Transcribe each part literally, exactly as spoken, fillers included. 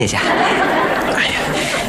殿下。哎呀，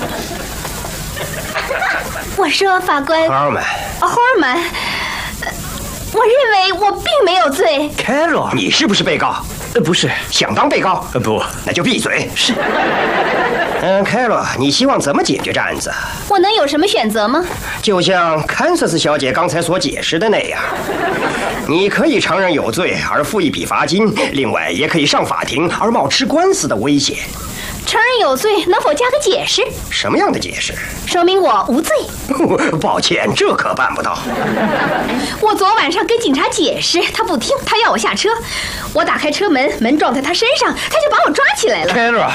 我说法官， 霍尔曼， 霍尔曼，我认为我并没有罪。 凯洛，你是不是被告？ 呃，不是， 想当被告？ 呃，不， 那就闭嘴。 是。 嗯，凯洛，你希望怎么解决这案子？ 我能有什么选择吗？ 就像堪萨斯小姐刚才所解释的那样，你可以承认有罪而付一笔罚金，另外也可以上法庭而冒吃官司的危险。 承认有罪，能否加个解释？ 什么样的解释？ 说明我无罪。 抱歉，这可办不到。 我昨晚上跟警察解释，他不听，他要我下车。我打开车门，门撞在他身上，他就把我抓起来了。 凯洛，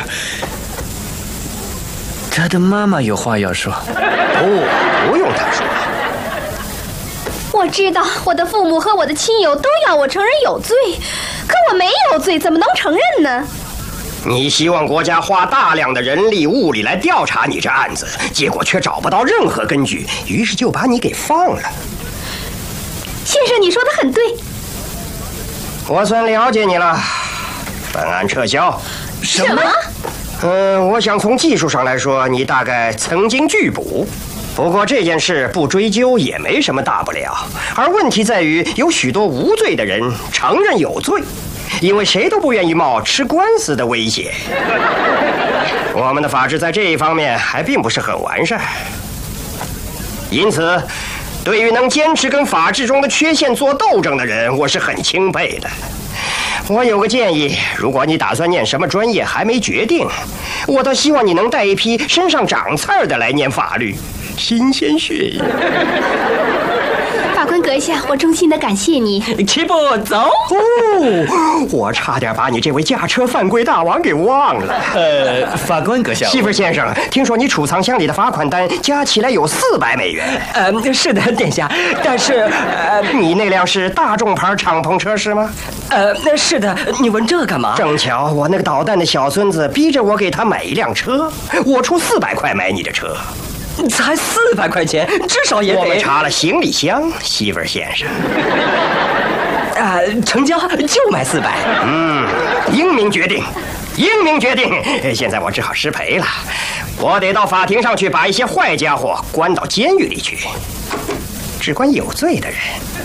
他的妈妈有话要说。 不，不用他说。 我知道我的父母和我的亲友都要我承认有罪，可我没有罪，怎么能承认呢？ 你希望国家花大量的人力物力来调查你这案子，结果却找不到任何根据，于是就把你给放了。 先生，你说的很对。 我算了解你了，本案撤销。 什么？ 嗯，我想从技术上来说，你大概曾经拒捕。不过这件事不追究也没什么大不了，而问题在于有许多无罪的人承认有罪，因为谁都不愿意冒吃官司的危险。我们的法治在这一方面还并不是很完善，因此对于能坚持跟法治中的缺陷做斗争的人，我是很钦佩的。我有个建议，如果你打算念什么专业还没决定，我倒希望你能带一批身上长刺儿的来念法律，新鲜血液。 法官阁下，我衷心的感谢你。 齐步走。 哦，我差点把你这位驾车犯规大王给忘了。 呃，法官阁下， 西弗先生，听说你储藏箱里的罚款单加起来有四百美元。 呃，是的，殿下，但是，呃， 你那辆是大众牌敞篷车是吗？ 呃，是的，你问这干嘛？ 正巧我那个捣蛋的小孙子逼着我给他买一辆车，我出四百块买你的车。 才四百块钱，至少也得。 我们查了行李箱，西弗先生。 啊、呃，成交就买四百。 嗯，英明决定，英明决定。现在我只好失陪了，我得到法庭上去把一些坏家伙关到监狱里去，只关有罪的人。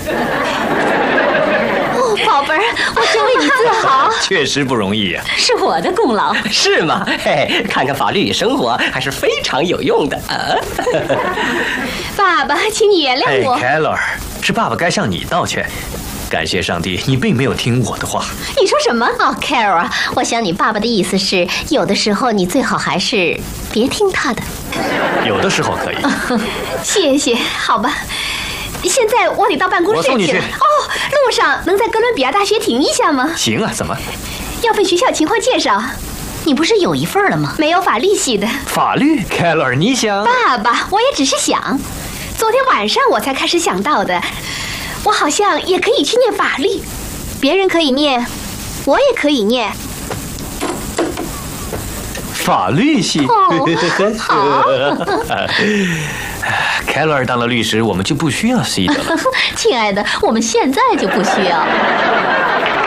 哦，宝贝儿，我真为你自豪。 确实不容易呀、啊， 是我的功劳。 是吗？嘿，看看法律与生活还是非常有用的啊。 爸爸，请你原谅我。 凯洛，是爸爸该向你道歉。感谢上帝，你并没有听我的话。 你说什么？ 哦 ，Carol， 我想你爸爸的意思是，有的时候你最好还是别听他的。 有的时候可以。 谢谢，好吧。现在我得到办公室去了。 我送你去。 哦，路上能在哥伦比亚大学停一下吗？ 行啊，怎么？ 要份学校情况介绍。 你不是有一份了吗？ 没有法律系的。 法律，凯洛，你想？ 爸爸，我也只是想，昨天晚上我才开始想到的。我好像也可以去念法律，别人可以念，我也可以念。 法律系。 哦，好。 凯洛尔当了律师，我们就不需要西德了。 亲爱的，我们现在就不需要。